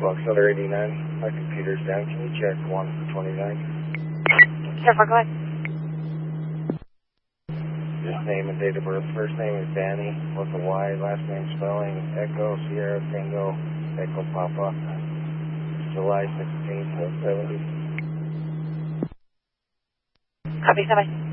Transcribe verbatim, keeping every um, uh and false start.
Box Center eighty-nine. My computer's down. Can you check one for twenty-nine? Sure, go ahead. His name and date of birth. First name is Danny with a Y. Last name spelling Echo Sierra Tango Echo Papa. July sixteenth, seventy. Copy, bye-bye.